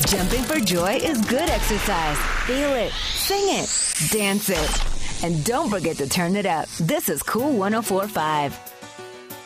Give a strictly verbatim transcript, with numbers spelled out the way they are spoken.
Jumping for joy is good exercise. Feel it, sing it, dance it. And don't forget to turn it up. This is Cool one oh four point five.